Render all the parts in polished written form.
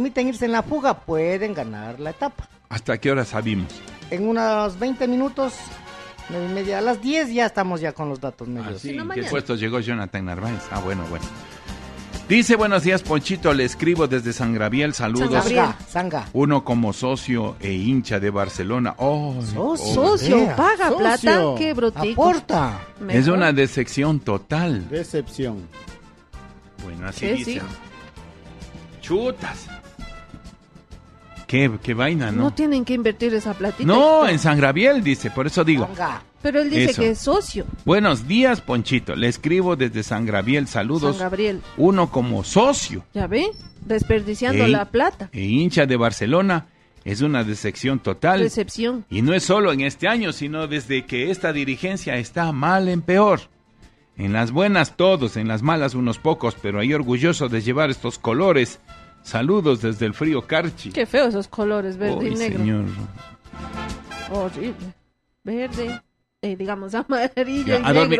permiten irse en la fuga, pueden ganar la etapa. ¿Hasta qué hora sabimos? En unos 20 minutos, 9:30, a las 10 ya estamos ya con los datos medios. Sí, ¿en qué puesto llegó Jonathan Narváez? Bueno. Dice, buenos días, Ponchito, le escribo desde San Gabriel, saludos. Sanga. Uno como socio e hincha de Barcelona. Socio, paga plata, qué brutico. Aporta. Mejor. Es una decepción total. Decepción. Bueno, así dicen. Sí. Chutas. Qué vaina, ¿no? No tienen que invertir esa platita. No, en San Gabriel, dice, por eso digo. Pero él dice que es socio. Buenos días, Ponchito. Le escribo desde San Gabriel. Saludos. San Gabriel. Uno como socio. ¿Ya ve? Desperdiciando la plata. E hincha de Barcelona. Es una decepción total. Decepción. Y no es solo en este año, sino desde que esta dirigencia está mal en peor. En las buenas todos, en las malas unos pocos, pero ahí orgulloso de llevar estos colores. Saludos desde el frío Carchi. Qué feo esos colores, verde y negro. Señor. Horrible. Verde. Digamos amarillo y a dormir, negro.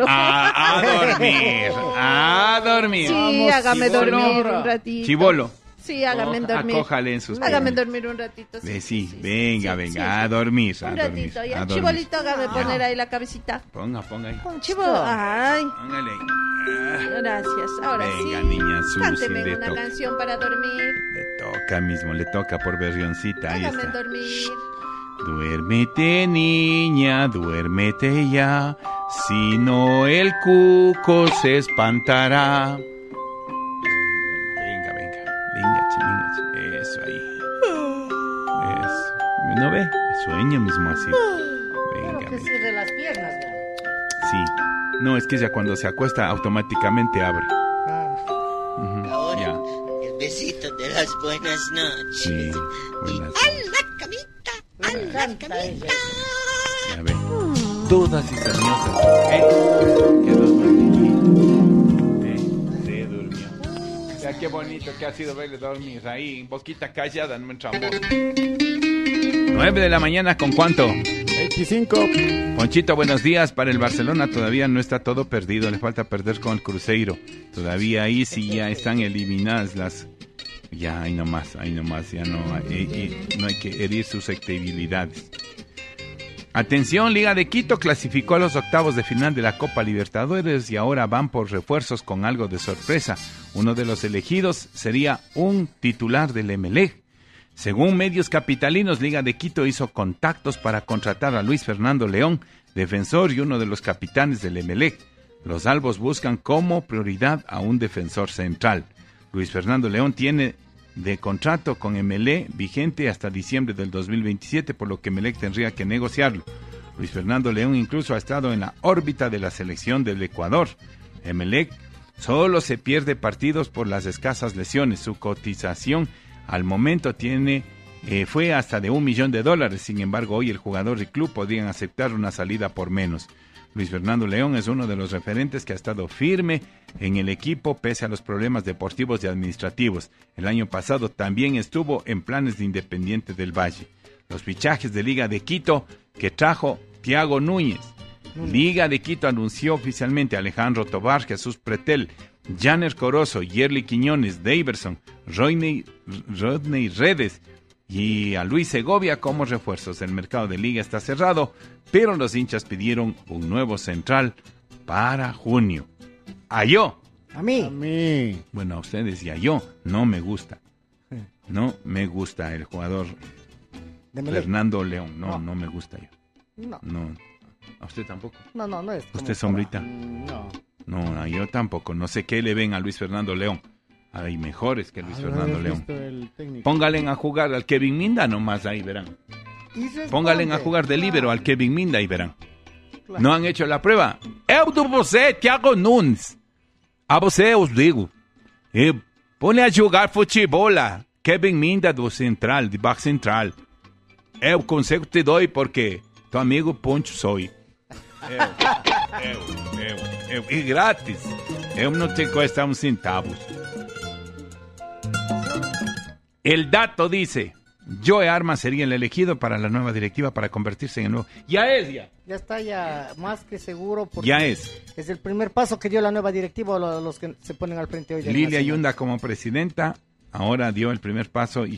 a dormir. Sí, vamos, hágame dormir un ratito. Chibolo. Sí, hágame dormir. Acójale en sus Hágame dormir un ratito. Sí, venga, a dormir. Un ratito, ya. Chibolito, hágame poner ahí la cabecita. Ponga ahí. Chibo, ay. Póngale ahí. Gracias, ahora venga, sí. niña Susi. Cánteme una canción para dormir. Le toca por berrioncita. Ahí hágame está. dormir. Duérmete, niña, duérmete ya, si no el cuco se espantará. Venga, eso ahí. Eso. ¿No ve? Sueño mismo así. Venga. Que cierre las piernas ya. Sí. No, es que ya cuando se acuesta automáticamente abre. Ahora, ya. El besito de las buenas noches. Sí, buenas noches. ¡A la camita! ¡A la camita! Ya ve. Todas estas ñosas. Quedó se durmió. Ya qué bonito que ha sido verle dormir ahí, boquita callada, no me entramos. 9 de la mañana, ¿con cuánto? 25. Ponchito, buenos días. Para el Barcelona todavía no está todo perdido, le falta perder con el Cruzeiro. Todavía ahí sí ya están eliminadas las... Ya, ahí nomás, ya no hay que herir susceptibilidades. Atención, Liga de Quito clasificó a los octavos de final de la Copa Libertadores y ahora van por refuerzos con algo de sorpresa. Uno de los elegidos sería un titular del Emelec. Según medios capitalinos, Liga de Quito hizo contactos para contratar a Luis Fernando León, defensor y uno de los capitanes del Emelec. Los albos buscan como prioridad a un defensor central. Luis Fernando León tiene de contrato con Emelec vigente hasta diciembre del 2027, por lo que Emelec tendría que negociarlo. Luis Fernando León incluso ha estado en la órbita de la selección del Ecuador. Emelec solo se pierde partidos por las escasas lesiones. Su cotización al momento fue hasta de $1 millón. Sin embargo, hoy el jugador y club podrían aceptar una salida por menos. Luis Fernando León es uno de los referentes que ha estado firme en el equipo pese a los problemas deportivos y administrativos. El año pasado también estuvo en planes de Independiente del Valle. Los fichajes de Liga de Quito que trajo Thiago Núñez. Liga de Quito anunció oficialmente a Alejandro Tobar, Jesús Pretel, Janer Corozo, Yerli Quiñones, Daverson, Rodney Redes y a Luis Segovia como refuerzos. El mercado de Liga está cerrado, pero los hinchas pidieron un nuevo central para junio. A mí. Bueno, a ustedes y a yo no me gusta. No me gusta el jugador Fernando León. No me gusta yo. No. ¿A usted tampoco? No es. ¿Usted, Sombrita? No, yo tampoco. No sé qué le ven a Luis Fernando León. Hay mejores que Luis Fernando León. Póngale a jugar al Kevin Minda nomás, ahí verán. Póngale a jugar de líbero al Kevin Minda y verán. Claro. ¿No han hecho la prueba? Eu de você, Thiago Nunes. A você os digo. Põe a jogar futebol lá. Kevin Minda do Central, de Baixo Central. Eu consigo te dou porque tu amigo Poncho soy. Eu. E grátis. Eu não te cuesta un centavos. El dato dice, Joe Armas sería el elegido para la nueva directiva para convertirse en el nuevo. Ya está ya más que seguro. Porque ya es el primer paso que dio la nueva directiva, los que se ponen al frente hoy. Lilia Yunda como presidenta, ahora dio el primer paso y